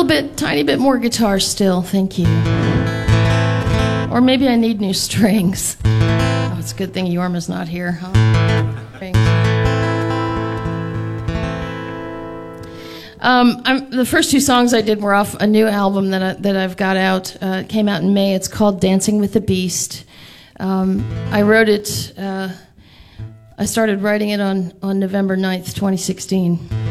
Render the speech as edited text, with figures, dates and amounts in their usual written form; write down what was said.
tiny bit more guitar still, thank you. Or maybe I need new strings. Oh, it's a good thing Jorma's not here, huh? The first two songs I did were off a new album that I've got out. It came out in May. It's called Dancing with the Beast. I wrote it, I started writing it on November 9th, 2016.